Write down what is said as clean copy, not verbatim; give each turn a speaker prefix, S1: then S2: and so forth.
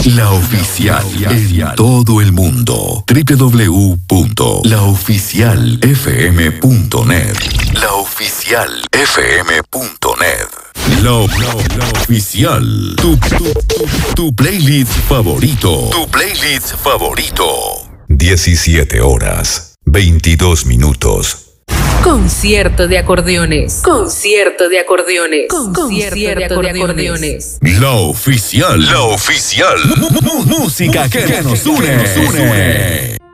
S1: La Oficial en todo el mundo. www.laoficialfm.net. Laoficialfm.net. La Oficial. Tu playlist favorito. Tu playlist favorito. 17 horas, 22 minutos.
S2: Concierto de acordeones. Concierto de acordeones. Concierto de acordeones.
S1: La Oficial. La Oficial. Música que nos une.